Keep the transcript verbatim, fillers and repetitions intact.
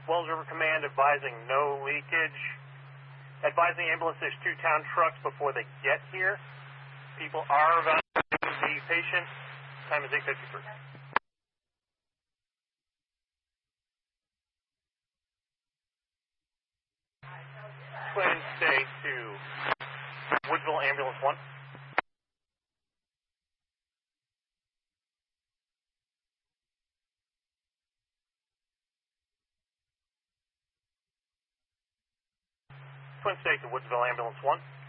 Wells River Command advising no leakage. Advising ambulance there's two town trucks before they get here. People are evaluating the patient. Time is eight fifty-three. Twin stay to Woodsville Ambulance one. Twin stay to Woodsville Ambulance one.